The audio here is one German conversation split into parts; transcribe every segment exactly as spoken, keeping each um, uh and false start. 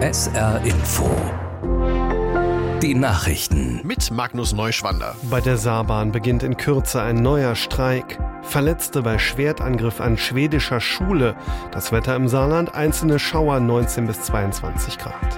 S R Info. Die Nachrichten. Mit Magnus Neuschwander. Bei der Saarbahn beginnt in Kürze ein neuer Streik. Verletzte bei Schwertangriff an schwedischer Schule. Das Wetter im Saarland, einzelne Schauer, neunzehn bis zweiundzwanzig Grad.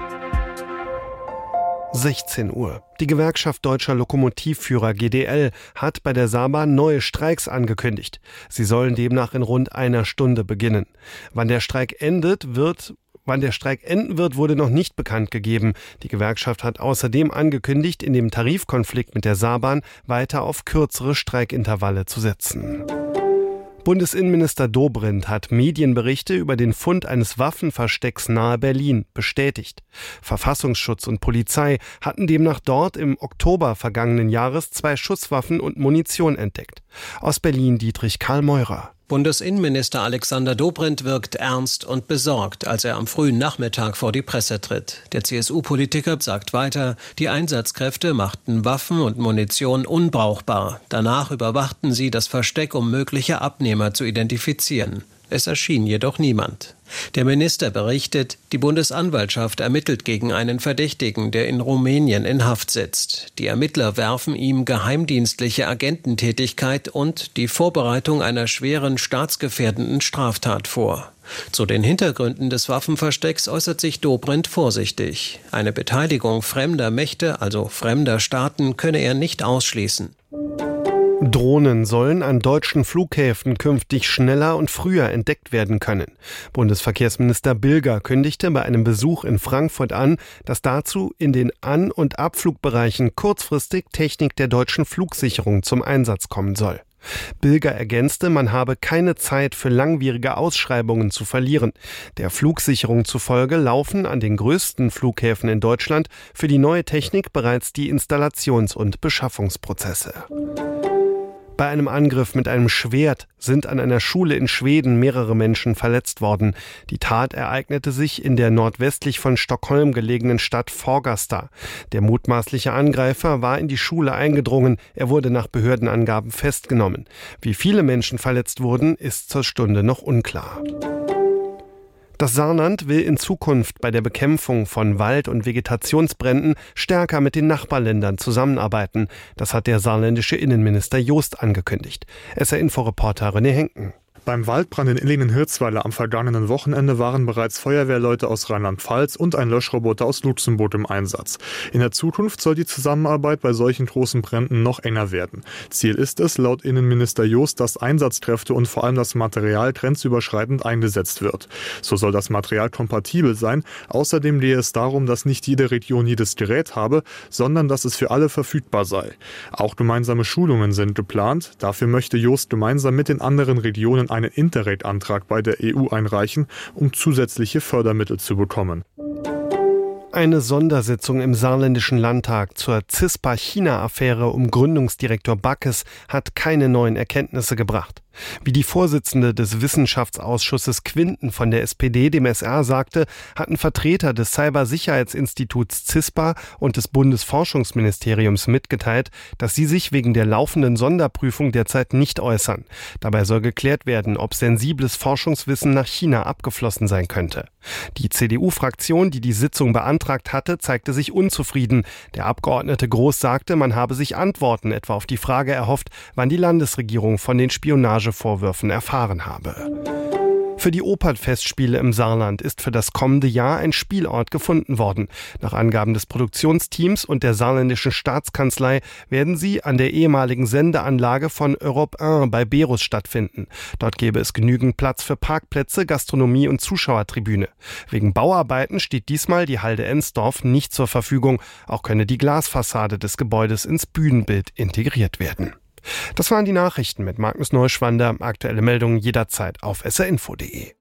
sechzehn Uhr. Die Gewerkschaft Deutscher Lokomotivführer G D L hat bei der Saarbahn neue Streiks angekündigt. Sie sollen demnach in rund einer Stunde beginnen. Wann der Streik endet, wird Wann der Streik enden wird, wurde noch nicht bekannt gegeben. Die Gewerkschaft hat außerdem angekündigt, in dem Tarifkonflikt mit der Saarbahn weiter auf kürzere Streikintervalle zu setzen. Bundesinnenminister Dobrindt hat Medienberichte über den Fund eines Waffenverstecks nahe Berlin bestätigt. Verfassungsschutz und Polizei hatten demnach dort im Oktober vergangenen Jahres zwei Schusswaffen und Munition entdeckt. Aus Berlin Dietrich Karl Meurer. Bundesinnenminister Alexander Dobrindt wirkt ernst und besorgt, als er am frühen Nachmittag vor die Presse tritt. Der C S U-Politiker sagt weiter, die Einsatzkräfte machten Waffen und Munition unbrauchbar. Danach überwachten sie das Versteck, um mögliche Abnehmer zu identifizieren. Es erschien jedoch niemand. Der Minister berichtet, die Bundesanwaltschaft ermittelt gegen einen Verdächtigen, der in Rumänien in Haft sitzt. Die Ermittler werfen ihm geheimdienstliche Agententätigkeit und die Vorbereitung einer schweren staatsgefährdenden Straftat vor. Zu den Hintergründen des Waffenverstecks äußert sich Dobrindt vorsichtig. Eine Beteiligung fremder Mächte, also fremder Staaten, könne er nicht ausschließen. Drohnen sollen an deutschen Flughäfen künftig schneller und früher entdeckt werden können. Bundesverkehrsminister Bilger kündigte bei einem Besuch in Frankfurt an, dass dazu in den An- und Abflugbereichen kurzfristig Technik der deutschen Flugsicherung zum Einsatz kommen soll. Bilger ergänzte, man habe keine Zeit für langwierige Ausschreibungen zu verlieren. Der Flugsicherung zufolge laufen an den größten Flughäfen in Deutschland für die neue Technik bereits die Installations- und Beschaffungsprozesse. Bei einem Angriff mit einem Schwert sind an einer Schule in Schweden mehrere Menschen verletzt worden. Die Tat ereignete sich in der nordwestlich von Stockholm gelegenen Stadt Fagersta. Der mutmaßliche Angreifer war in die Schule eingedrungen. Er wurde nach Behördenangaben festgenommen. Wie viele Menschen verletzt wurden, ist zur Stunde noch unklar. Das Saarland will in Zukunft bei der Bekämpfung von Wald- und Vegetationsbränden stärker mit den Nachbarländern zusammenarbeiten. Das hat der saarländische Innenminister Jost angekündigt. S R-Info-Reporter René Henken. Beim Waldbrand in Illingen-Hirzweiler am vergangenen Wochenende waren bereits Feuerwehrleute aus Rheinland-Pfalz und ein Löschroboter aus Luxemburg im Einsatz. In der Zukunft soll die Zusammenarbeit bei solchen großen Bränden noch enger werden. Ziel ist es, laut Innenminister Jost, dass Einsatzkräfte und vor allem das Material grenzüberschreitend eingesetzt wird. So soll das Material kompatibel sein. Außerdem gehe es darum, dass nicht jede Region jedes Gerät habe, sondern dass es für alle verfügbar sei. Auch gemeinsame Schulungen sind geplant. Dafür möchte Jost gemeinsam mit den anderen Regionen einen Interreg-Antrag bei der E U einreichen, um zusätzliche Fördermittel zu bekommen. Eine Sondersitzung im saarländischen Landtag zur CISPA-China-Affäre um Gründungsdirektor Backes hat keine neuen Erkenntnisse gebracht. Wie die Vorsitzende des Wissenschaftsausschusses Quinten von der S P D dem S R sagte, hatten Vertreter des Cybersicherheitsinstituts CISPA und des Bundesforschungsministeriums mitgeteilt, dass sie sich wegen der laufenden Sonderprüfung derzeit nicht äußern. Dabei soll geklärt werden, ob sensibles Forschungswissen nach China abgeflossen sein könnte. Die C D U-Fraktion, die die Sitzung beantragt hatte, zeigte sich unzufrieden. Der Abgeordnete Groß sagte, man habe sich Antworten etwa auf die Frage erhofft, wann die Landesregierung von den Spionagevorwürfen erfahren habe. Für die Opernfestspiele im Saarland ist für das kommende Jahr ein Spielort gefunden worden. Nach Angaben des Produktionsteams und der saarländischen Staatskanzlei werden sie an der ehemaligen Sendeanlage von Europe eins bei Berus stattfinden. Dort gäbe es genügend Platz für Parkplätze, Gastronomie und Zuschauertribüne. Wegen Bauarbeiten steht diesmal die Halde Ensdorf nicht zur Verfügung. Auch könne die Glasfassade des Gebäudes ins Bühnenbild integriert werden. Das waren die Nachrichten mit Magnus Neuschwander. Aktuelle Meldungen jederzeit auf s r info punkt d e.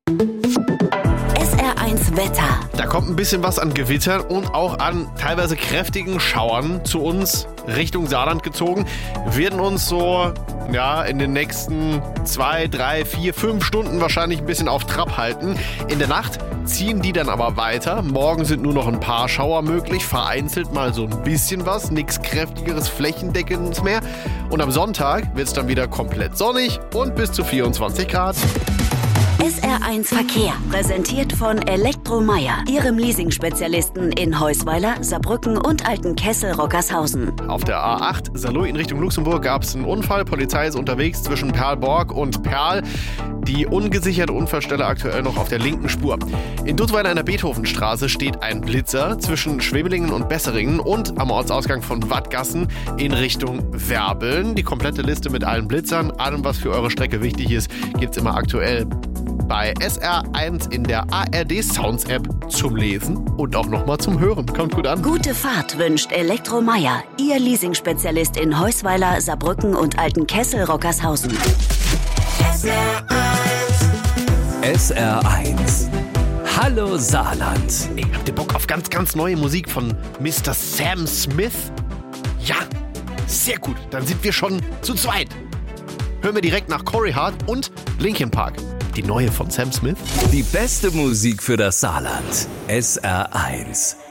S R eins Wetter. Da kommt ein bisschen was an Gewitter und auch an teilweise kräftigen Schauern zu uns Richtung Saarland gezogen. Werden uns so ja, in den nächsten zwei, drei, vier, fünf Stunden wahrscheinlich ein bisschen auf Trab halten. In der Nacht ziehen die dann aber weiter. Morgen sind nur noch ein paar Schauer möglich, vereinzelt mal so ein bisschen was, nichts kräftigeres, flächendeckendes mehr. Und am Sonntag wird es dann wieder komplett sonnig und bis zu vierundzwanzig Grad. S R eins Verkehr, präsentiert von Elektromeier, Ihrem Leasing-Spezialisten in Heusweiler, Saarbrücken und Altenkessel-Rockershausen. Auf der A acht Saarlouis in Richtung Luxemburg gab es einen Unfall. Polizei ist unterwegs zwischen Perlborg und Perl. Die ungesicherte Unfallstelle aktuell noch auf der linken Spur. In Duttweiler an der Beethovenstraße steht ein Blitzer zwischen Schwebelingen und Besseringen und am Ortsausgang von Wattgassen in Richtung Werbeln. Die komplette Liste mit allen Blitzern, allem was für eure Strecke wichtig ist, gibt's immer aktuell bei S R eins in der A R D Sounds App zum Lesen und auch nochmal zum Hören. Kommt gut an. Gute Fahrt wünscht Elektromeier, Ihr Leasing-Spezialist in Heusweiler, Saarbrücken und Altenkessel-Rockershausen. S R eins. Hallo Saarland. Ey, habt ihr Bock auf ganz, ganz neue Musik von Mister Sam Smith? Ja, sehr gut. Dann sind wir schon zu zweit. Hören wir direkt nach Corey Hart und Linkin Park. Die neue von Sam Smith. Die beste Musik für das Saarland. S R eins.